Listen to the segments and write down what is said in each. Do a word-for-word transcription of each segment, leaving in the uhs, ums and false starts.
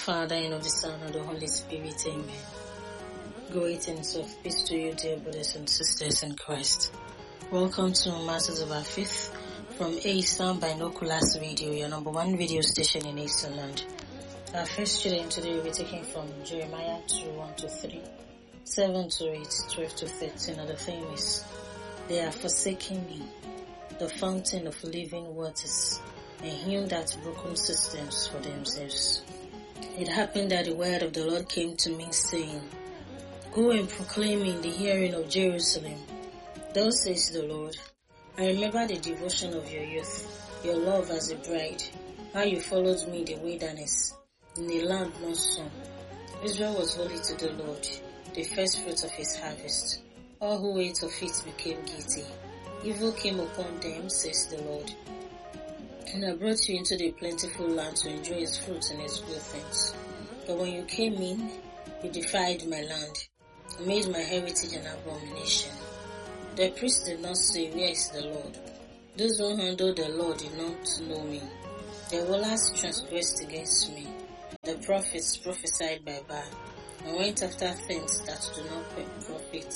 Father, and of the Son, and of the Holy Spirit. Amen. Greetings of peace to you, dear brothers and sisters in Christ. Welcome to Masters of Our Faith from Eastern Binoculars Radio, your number one radio station in Eastern Land. Our first reading today will be taken from Jeremiah two, one to three, seven to eight, twelve to thirteen, and the theme is, They are forsaking me, the fountain of living waters, and hewn at broken systems for themselves. It happened that the word of the Lord came to me, saying, Go and proclaim in the hearing of Jerusalem. Thus says the Lord, I remember the devotion of your youth, your love as a bride, how you followed me in the wilderness, in a land not sown. Israel was holy to the Lord, the first fruit of his harvest. All who ate of it became guilty. Evil came upon them, says the Lord. And I brought you into the plentiful land to enjoy its fruits and its good things. But when you came in, you defied my land, and made my heritage an abomination. The priests did not say, Where is the Lord? Those who handled the Lord did not know me. The rulers transgressed against me. The prophets prophesied by Baal, and went after things that do not profit.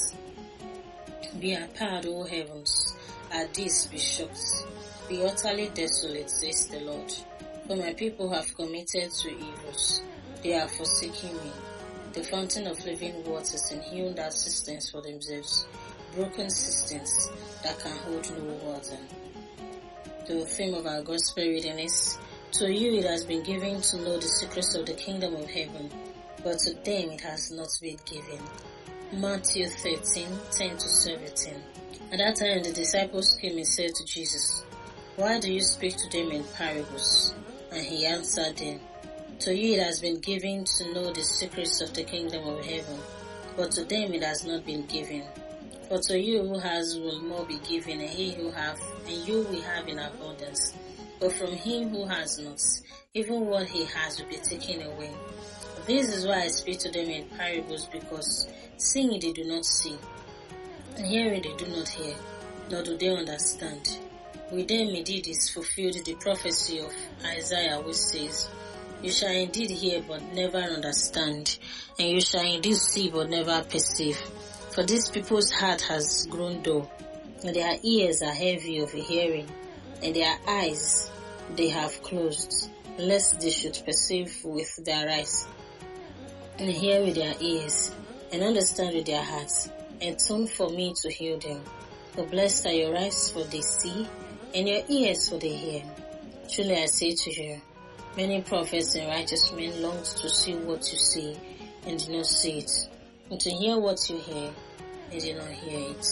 Be apart, O heavens, at this be shocked. Be utterly desolate, says the Lord. For my people have committed two evils. They are forsaking me, the fountain of living waters, and hewn out cisterns for themselves, broken cisterns that can hold no water. The theme of our gospel reading is, To you it has been given to know the secrets of the kingdom of heaven, but to them it has not been given. Matthew thirteen, ten to seventeen. At that time the disciples came and said to Jesus, Why do you speak to them in parables? And he answered them, To you it has been given to know the secrets of the kingdom of heaven, but to them it has not been given. For to you who has will more be given, and he who have, and you will have in abundance. But from him who has not, even what he has will be taken away. This is why I speak to them in parables, because seeing they do not see, and hearing they do not hear, nor do they understand. With them indeed is fulfilled the prophecy of Isaiah, which says, You shall indeed hear but never understand, and you shall indeed see but never perceive. For this people's heart has grown dull, and their ears are heavy of hearing, and their eyes they have closed, lest they should perceive with their eyes, and hear with their ears, and understand with their hearts, and turn for me to heal them. For blessed are your eyes, for they see, and your ears, for they hear. Truly I say to you, many prophets and righteous men longed to see what you see, and did not see it, and to hear what you hear, and did not hear it.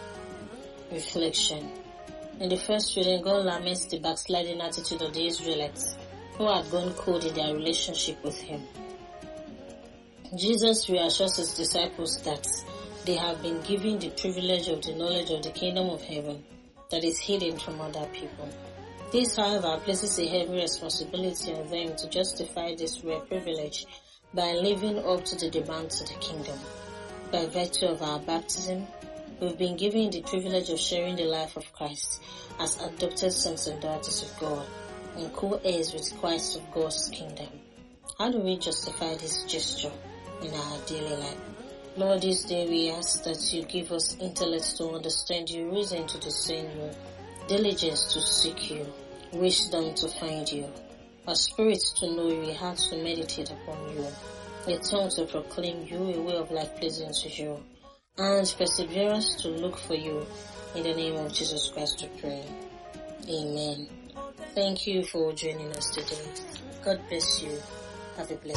Reflection. In the first reading, God laments the backsliding attitude of the Israelites, who had gone cold in their relationship with Him. Jesus reassures His disciples that they have been given the privilege of the knowledge of the kingdom of heaven that is hidden from other people. This, however, places a heavy responsibility on them to justify this rare privilege by living up to the demands of the kingdom. By virtue of our baptism, we've been given the privilege of sharing the life of Christ as adopted sons and daughters of God and co-heirs with Christ of God's kingdom. How do we justify this gesture in our daily life? Lord, this day we ask that you give us intellect to understand you, reason to discern you, diligence to seek you, wisdom to find you, a spirit to know you, a heart to meditate upon you, a tongue to proclaim you, a way of life pleasing to you, and perseverance to look for you. In the name of Jesus Christ we pray. Amen. Thank you for joining us today. God bless you. Have a blessed day.